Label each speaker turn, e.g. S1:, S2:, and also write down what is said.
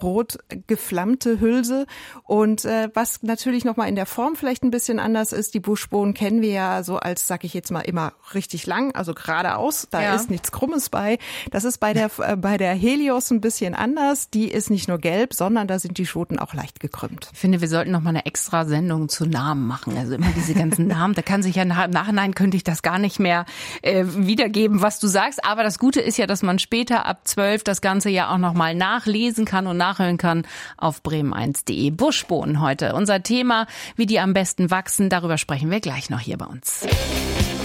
S1: rot geflammte Hülse. Und was natürlich nochmal in der Form vielleicht ein bisschen anders ist, die Buschbohnen kennen wir ja so als, sag ich jetzt mal, immer richtig lang, also geradeaus, da ist nichts Krummes bei. Das ist bei der Helios ein bisschen anders. Die ist nicht nur gelb, sondern da sind die Schoten auch leicht gekrümmt.
S2: Ich finde, wir sollten noch mal eine extra Sendung zu Namen machen. Also immer diese ganzen Namen, da kann sich ja im Nachhinein könnte ich das gar nicht mehr wiedergeben, was du sagst. Aber das Gute ist ja, dass man später ab 12 das Ganze ja auch noch mal nachlesen kann und nachhören kann auf bremen1.de. Buschbohnen heute. Unser Thema, wie die am besten wachsen, darüber sprechen wir gleich noch hier bei uns.